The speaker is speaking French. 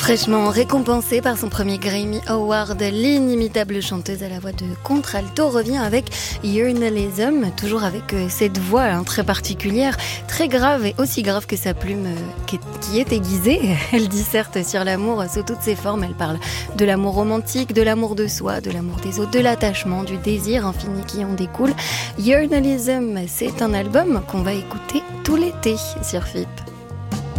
Fraîchement récompensée par son premier Grammy Award, l'inimitable chanteuse à la voix de contralto revient avec Journalism, toujours avec cette voix très particulière, très grave et aussi grave que sa plume qui est aiguisée. Elle disserte sur l'amour sous toutes ses formes. Elle parle de l'amour romantique, de l'amour de soi, de l'amour des autres, de l'attachement, du désir infini qui en découle. Journalism, c'est un album qu'on va écouter tout l'été sur FIP.